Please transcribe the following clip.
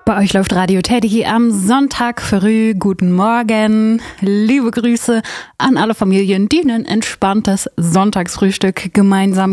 Bei euch läuft Radio Teddy am Sonntag früh. Guten Morgen. Liebe Grüße an alle Familien, die ein entspanntes Sonntagsfrühstück gemeinsam